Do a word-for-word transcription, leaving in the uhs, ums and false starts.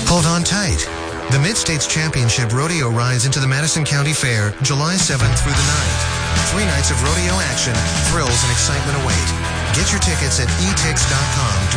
Hold on tight. The Mid-States Championship Rodeo rides into the Madison County Fair July seventh through the ninth. Three nights of rodeo action, thrills, and excitement await. Get your tickets at e tix dot com